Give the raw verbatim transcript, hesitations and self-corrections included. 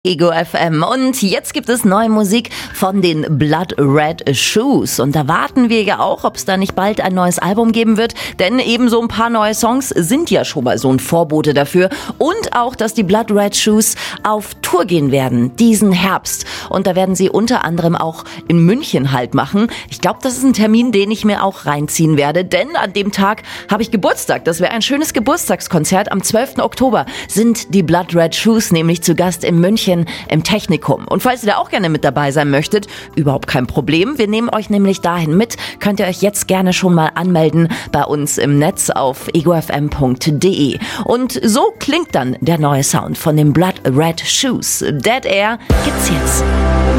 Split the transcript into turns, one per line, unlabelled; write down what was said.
Ego F M. Und jetzt gibt es neue Musik von den Blood Red Shoes. Und da warten wir ja auch, ob es da nicht bald ein neues Album geben wird. Denn eben so ein paar neue Songs sind ja schon mal so ein Vorbote dafür. Und auch, dass die Blood Red Shoes auf Tour gehen werden, diesen Herbst. Und da werden sie unter anderem auch in München halt machen. Ich glaube, das ist ein Termin, den ich mir auch reinziehen werde. Denn an dem Tag habe ich Geburtstag. Das wäre ein schönes Geburtstagskonzert. Am zwölften Oktober sind die Blood Red Shoes nämlich zu Gast in München im Technikum. Und falls ihr da auch gerne mit dabei sein möchtet, überhaupt kein Problem. Wir nehmen euch nämlich dahin mit. Könnt ihr euch jetzt gerne schon mal anmelden bei uns im Netz auf ego f m punkt d e. Und so klingt dann der neue Sound von den Blood Red Shoes. Dead Air gibt's jetzt.